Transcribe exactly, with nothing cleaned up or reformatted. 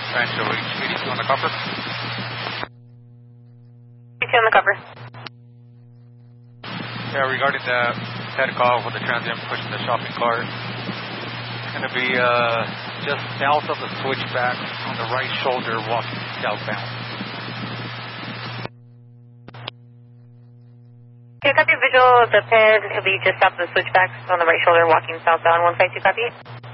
Rancho H eighty-two on the copper. eighty-two on the copper. Yeah, regarding the head call with the transient pushing the shopping cart, it's going to be uh, just south of the switchback on the right shoulder walking southbound. Okay, copy visual. The pin will be just south of the switchback on the right shoulder walking southbound. one five two copy.